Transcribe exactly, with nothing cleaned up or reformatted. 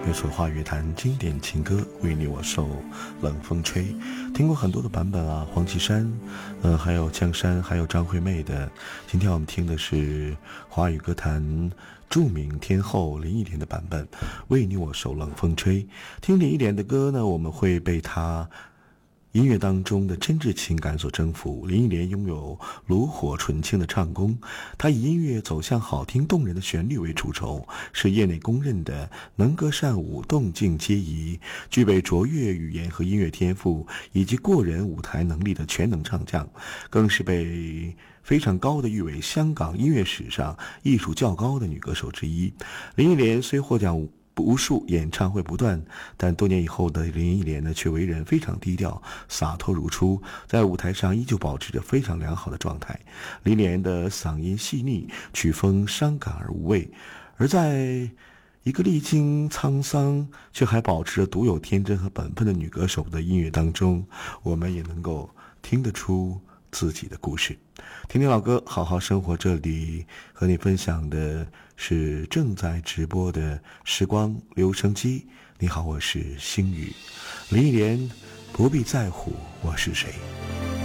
歌手华语乐坛经典情歌，为你我受冷风吹。听过很多的版本啊，黄绮珊，呃，还有江山，还有张惠妹的。今天我们听的是华语歌坛著名天后林忆莲的版本，为你我受冷风吹。听林忆莲的歌呢，我们会被她音乐当中的真挚情感所征服。林忆莲拥有炉火纯青的唱功，她以音乐走向好听动人的旋律为主轴，是业内公认的能歌善舞、动静皆宜，具备卓越语言和音乐天赋以及过人舞台能力的全能唱将，更是被非常高的誉为香港音乐史上艺术较高的女歌手之一。林忆莲虽获奖无数，演唱会不断，但多年以后的林忆莲呢，却为人非常低调，洒脱如初，在舞台上依旧保持着非常良好的状态。林忆莲的嗓音细腻，曲风伤感而无味，而在一个历经沧桑却还保持着独有天真和本分的女歌手的音乐当中，我们也能够听得出自己的故事。听听老歌，好好生活，这里和你分享的是正在直播的时光留声机。你好，我是星宇。林忆莲，不必在乎我是谁。